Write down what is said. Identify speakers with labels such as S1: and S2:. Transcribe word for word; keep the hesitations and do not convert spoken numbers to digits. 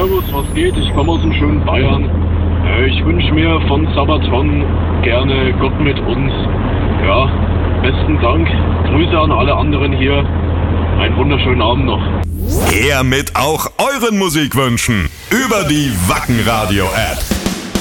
S1: Servus, was geht? Ich komme aus dem schönen Bayern. Äh, ich wünsche mir von Sabaton gerne Gott mit uns. Ja, besten Dank. Grüße an alle anderen hier. Einen wunderschönen Abend noch.
S2: Her mit auch euren Musikwünschen über die Wacken Radio App.